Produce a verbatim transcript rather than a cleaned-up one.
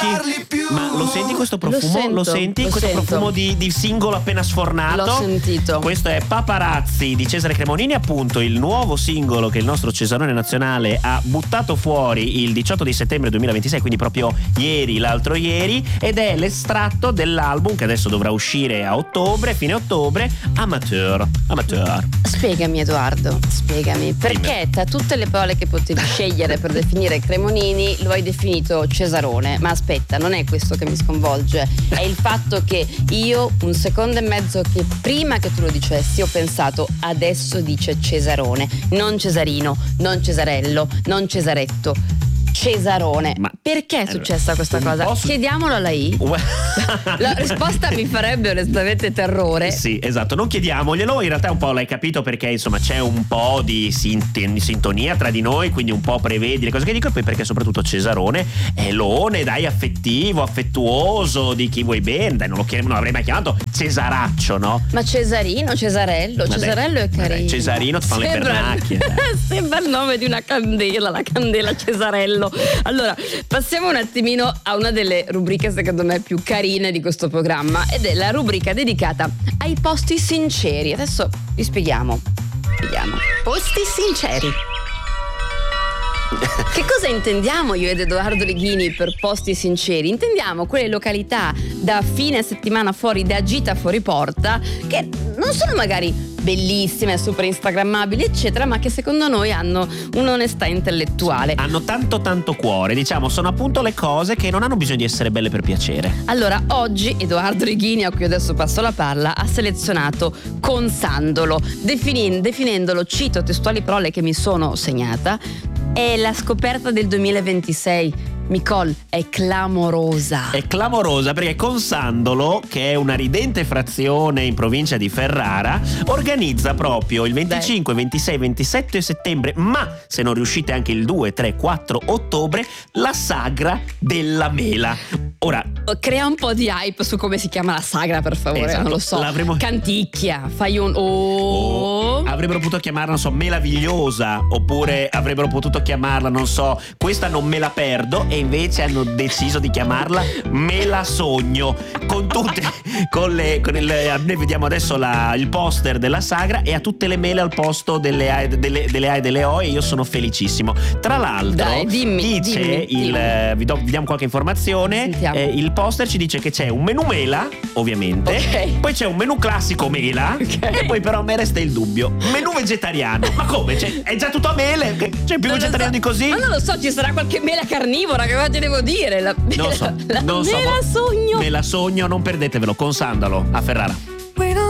Ma lo senti questo profumo? Lo sento, Lo senti? lo questo sento. profumo di, di singolo appena sfornato? L'ho sentito. Questo è Paparazzi di Cesare Cremonini, appunto il nuovo singolo che il nostro Cesarone Nazionale ha buttato fuori il diciotto di settembre duemilaventisei, quindi proprio ieri, l'altro ieri, ed è l'estratto dell'album che adesso dovrà uscire a ottobre, fine ottobre, Amateur. Amateur. Spiegami Edoardo, spiegami, perché tra tutte le parole che potevi scegliere per definire Cremonini lo hai definito Cesarone? Ma aspetta, non è questo che mi sconvolge, è il fatto che io un secondo e mezzo che prima che tu lo dicessi ho pensato adesso dice Cesarone, non Cesarino, non Cesarello, non Cesaretto, Cesarone. Ma perché è successa questa cosa? Posso... Chiediamolo alla I. La risposta mi farebbe onestamente terrore. Sì, esatto, non chiediamoglielo, in realtà un po' l'hai capito perché insomma c'è un po' di sint- sintonia tra di noi, quindi un po' prevedi le cose che dico, e poi perché soprattutto Cesarone è l'one, dai, affettivo, affettuoso, di chi vuoi bene, dai, non lo chiam- non avrei mai chiamato Cesaraccio, no? Ma Cesarino, Cesarello, Vabbè, Cesarello è carino. vabbè, Cesarino ti fanno le Sembra- pernacchie. Sembra il nome di una candela, la candela Cesarello. Allora, passiamo un attimino a una delle rubriche secondo me più carine di questo programma, ed è la rubrica dedicata ai posti sinceri. Adesso vi spieghiamo. Spieghiamo. Posti sinceri. Che cosa intendiamo io ed Edoardo Leghini per posti sinceri? Intendiamo quelle località da fine settimana fuori, da gita fuori porta, che non sono magari bellissime, super instagrammabili eccetera, ma che secondo noi hanno un'onestà intellettuale. Hanno tanto tanto cuore, diciamo, sono appunto le cose che non hanno bisogno di essere belle per piacere. Allora, oggi Edoardo Reghini, a cui adesso passo la palla, ha selezionato Consandolo, definin- definendolo, cito testuali parole che mi sono segnata, è la scoperta del duemilaventisei. Nicole, è clamorosa. È clamorosa perché Consandolo, che è una ridente frazione in provincia di Ferrara, organizza proprio il venticinque, ventisei, ventisette settembre, ma se non riuscite anche il due, tre, quattro ottobre, la sagra della mela. Ora, crea un po' di hype su come si chiama la sagra, per favore. Esatto, non lo so. l'avremmo- Canticchia, fai un oh. oh, avrebbero potuto chiamarla, non so, melavigliosa, oppure avrebbero potuto chiamarla, non so, questa non me la perdo, e invece hanno deciso di chiamarla Me la sogno, con tutte con le con il, noi vediamo adesso la, il poster della sagra, e ha tutte le mele al posto delle A, delle, delle A e delle O, e io sono felicissimo. Tra l'altro, Dai, dimmi, dice dimmi, il dimmi. eh, vi, do, vi diamo qualche informazione. Sentiamo. Eh, il poster ci dice che c'è un menù mela, ovviamente, Ok. poi c'è un menù classico mela, Ok. e poi però a me resta il dubbio, menù vegetariano. Ma come? Cioè, è già tutto a mele? C'è più Non lo vegetariano so. di così? Ma non lo so, ci sarà qualche mela carnivora, che cosa ti devo dire? La, Non so, la, non so. me la sogno. Me la sogno, non perdetevelo, Consandolo a Ferrara.